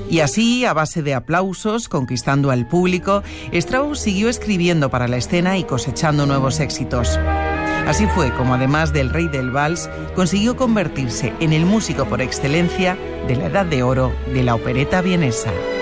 Y así, a base de aplausos, conquistando al público, Strauss siguió escribiendo para la escena y cosechando nuevos éxitos. Así fue como, además del rey del vals, consiguió convertirse en el músico por excelencia de la edad de oro de la opereta vienesa.